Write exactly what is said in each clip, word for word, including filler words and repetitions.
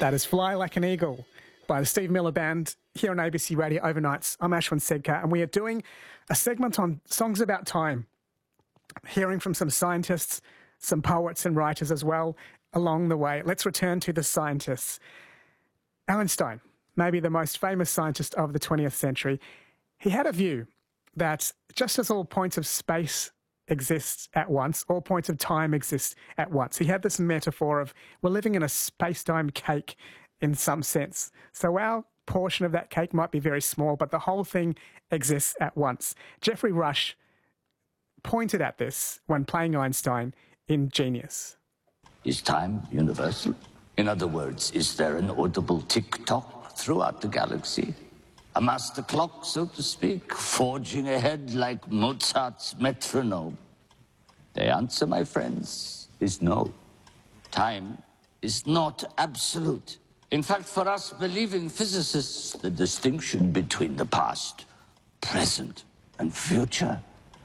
That is Fly Like an Eagle by the Steve Miller Band here on A B C Radio Overnights. I'm Ashwin Sedkar, and we are doing a segment on songs about time, hearing from some scientists, some poets and writers as well along the way. Let's return to the scientists. Einstein, maybe the most famous scientist of the twentieth century, he had a view that just as all points of space exist at once, all points of time exist at once. He had this metaphor of we're living in a space-time cake in some sense. So our portion of that cake might be very small, but the whole thing exists at once. Geoffrey Rush pointed at this when playing Einstein in Genius. Is time universal? In other words, is there an audible tick-tock throughout the galaxy? A master clock, so to speak, forging ahead like Mozart's metronome? The answer, my friends, is no. Time is not absolute. In fact, for us believing physicists, the distinction between the past, present, and future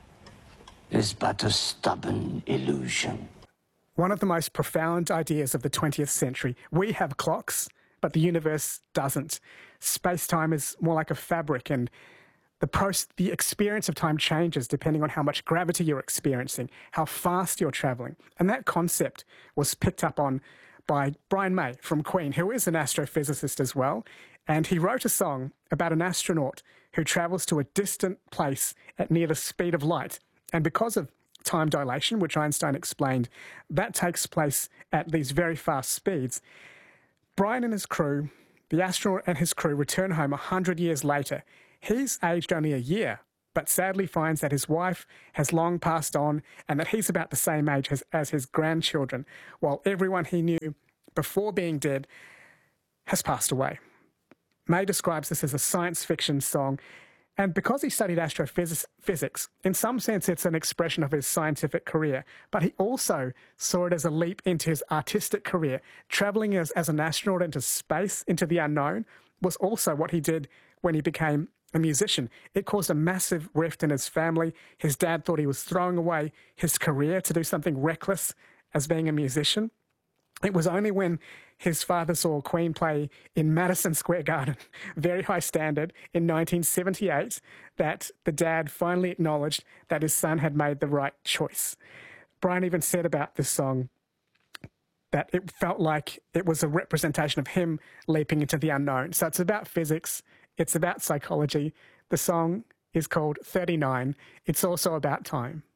is but a stubborn illusion. One of the most profound ideas of the twentieth century. We have clocks, but the universe doesn't. Space-time is more like a fabric, and the, pros- the experience of time changes depending on how much gravity you're experiencing, how fast you're travelling. And that concept was picked up on by Brian May from Queen, who is an astrophysicist as well. And he wrote a song about an astronaut who travels to a distant place at near the speed of light. And because of time dilation, which Einstein explained, that takes place at these very fast speeds. Brian and his crew, the astronaut and his crew, return home one hundred years later. He's aged only a year, but sadly finds that his wife has long passed on and that he's about the same age as, as his grandchildren, while everyone he knew before being dead has passed away. May describes this as a science fiction song, and because he studied astrophysics, in some sense it's an expression of his scientific career, but he also saw it as a leap into his artistic career. Travelling as, as an astronaut into space, into the unknown, was also what he did when he became a musician. It caused a massive rift in his family. His dad thought he was throwing away his career to do something reckless as being a musician. It was only when his father saw Queen play in Madison Square Garden, very high standard, in nineteen seventy-eight, that the dad finally acknowledged that his son had made the right choice. Brian even said about this song that it felt like it was a representation of him leaping into the unknown. So it's about physics, it's about psychology. The song is called thirty-nine. It's also about time.